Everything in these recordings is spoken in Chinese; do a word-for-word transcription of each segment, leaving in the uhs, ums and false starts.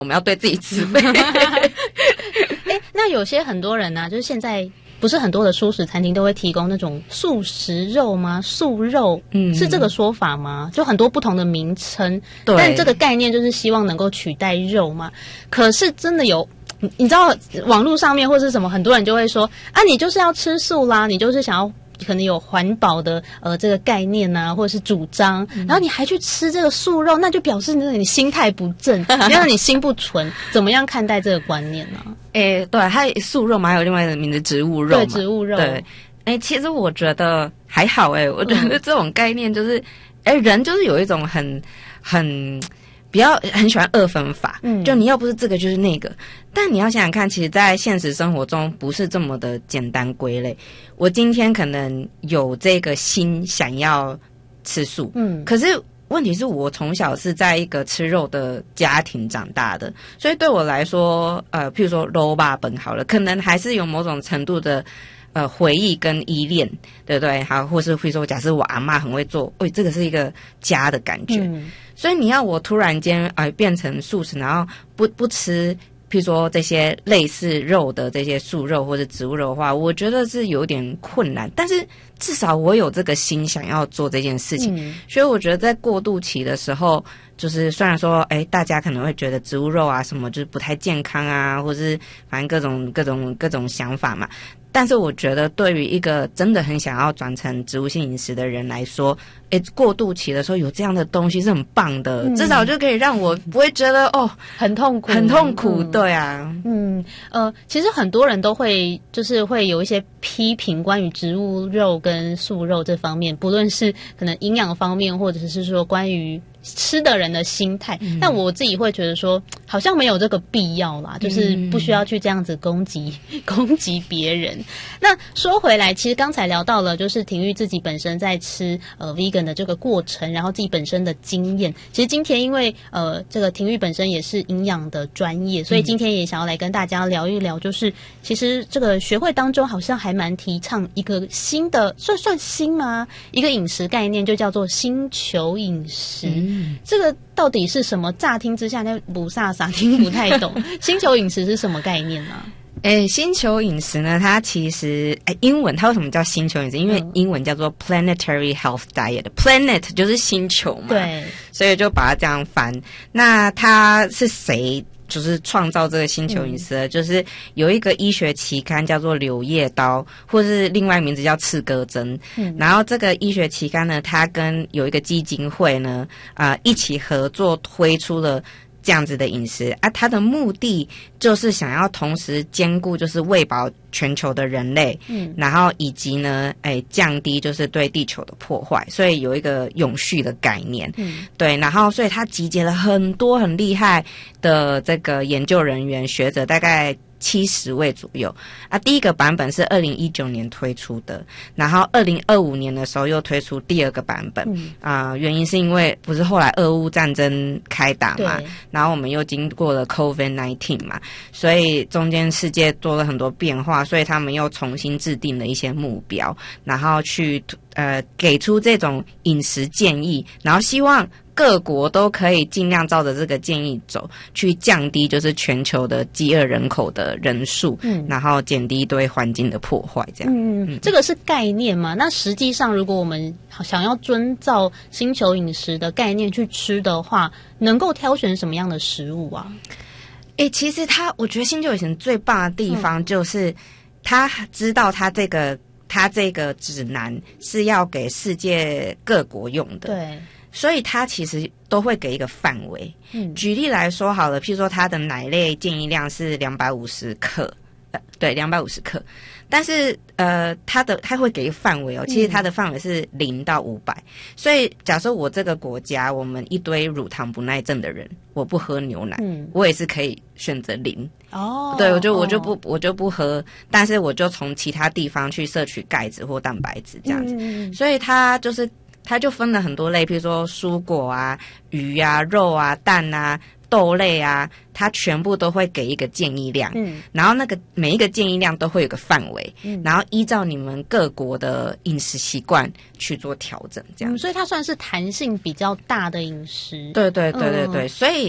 我们要对自己慈悲。 欸，那有些很多人呢、啊，就是现在不是很多的素食餐厅都会提供那种素食肉吗？素肉，嗯，是这个说法吗？就很多不同的名称， 对， 但这个概念就是希望能够取代肉嘛。可是真的有，你知道网络上面或是什么，很多人就会说啊，你就是要吃素啦，你就是想要。可能有环保的呃这个概念啊，或者是主张，嗯、然后你还去吃这个素肉，那就表示你心态不正，让你心不纯。怎么样看待这个观念呢？ 诶，对，它素肉嘛，还有另外一个名字植物肉嘛， 对，植物肉。 对，诶，其实我觉得还好诶，我觉得这种概念就是，诶、嗯，人就是有一种很很。比较很喜欢二分法，嗯，就你要不是这个就是那个，但你要想想看，其实在现实生活中不是这么的简单归类。我今天可能有这个心想要吃素，嗯，可是问题是我从小是在一个吃肉的家庭长大的，所以对我来说，呃，譬如说肉霸本好了，可能还是有某种程度的。呃，回忆跟依恋，对不对？好，或是会说，假设我阿嬷很会做，喂、哎，这个是一个家的感觉。嗯、所以你要我突然间呃变成素食，然后不不吃，譬如说这些类似肉的这些素肉或者植物肉的话，我觉得是有点困难。但是至少我有这个心想要做这件事情，嗯、所以我觉得在过渡期的时候，就是虽然说，哎，大家可能会觉得植物肉啊什么就是不太健康啊，或是反正各种各种各种想法嘛。但是我觉得对于一个真的很想要转成植物性饮食的人来说，诶，过渡期的时候有这样的东西是很棒的，嗯、至少就可以让我不会觉得哦很痛苦， 很痛苦。嗯、对啊， 嗯呃，其实很多人都会就是会有一些批评关于植物肉跟素肉这方面，不论是可能营养方面，或者是说关于吃的人的心态，嗯、但我自己会觉得说，好像没有这个必要啦，就是不需要去这样子攻击、嗯、攻击别人。那说回来，其实刚才聊到了，就是庭玉自己本身在吃呃 vegan 的这个过程，然后自己本身的经验。其实今天因为呃这个庭玉本身也是营养的专业，所以今天也想要来跟大家聊一聊，就是其实这个学会当中好像还蛮提倡一个新的，算算新吗？一个饮食概念，就叫做星球饮食。嗯、这个到底是什么？乍听之下，那不飒飒听不太懂。星球饮食是什么概念呢、啊？ 诶，星球饮食呢，它其实诶，英文它为什么叫星球饮食？因为英文叫做 planetary health diet，planet 就是星球嘛， 对， 所以就把它这样翻。那它是谁就是创造这个星球饮食的？嗯、就是有一个医学期刊叫做《柳叶刀》，或是另外名字叫《刺胳针》。嗯，然后这个医学期刊呢，它跟有一个基金会呢，啊、呃，一起合作推出了。这样子的饮食啊，它的目的就是想要同时兼顾就是喂饱全球的人类，嗯，然后以及呢，哎，降低就是对地球的破坏，所以有一个永续的概念，嗯，对，然后所以它集结了很多很厉害的这个研究人员学者，大概七十位左右啊。第一个版本是二零一九年推出的，然后二零二五年的时候又推出第二个版本，嗯、啊，原因是因为不是后来俄乌战争开打嘛，然后我们又经过了 COVID 十九 嘛，所以中间世界做了很多变化，所以他们又重新制定了一些目标，然后去呃给出这种饮食建议，然后希望各国都可以尽量照着这个建议走，去降低就是全球的饥饿人口的人数，嗯，然后减低对环境的破坏，这样。 嗯，嗯这个是概念嘛？那实际上，如果我们想要遵照星球饮食的概念去吃的话，能够挑选什么样的食物啊？ 诶，其实他，我觉得星球饮食最棒的地方就是他知道他这个他这个指南是要给世界各国用的， 对。 所以它其实都会给一个范围。嗯，举例来说好了，譬如说它的奶类建议量是两百五十克，呃，对，两百五十克。但是呃，它的它会给一个范围哦，其实它的范围是零到五百。所以假设我这个国家，我们一堆乳糖不耐症的人，我不喝牛奶，嗯，我也是可以选择零。哦，对，我就我就不、哦、我就不喝，但是我就从其他地方去摄取钙质或蛋白质这样子。嗯、所以它就是。它就分了很多类，比如说蔬果啊、鱼啊、肉啊、蛋啊、豆类啊，它全部都会给一个建议量。嗯，然后那个每一个建议量都会有个范围，嗯，然后依照你们各国的饮食习惯去做调整，这样、 嗯。所以它算是弹性比较大的饮食。 对对对对对，嗯、所以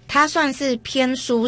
它算是偏舒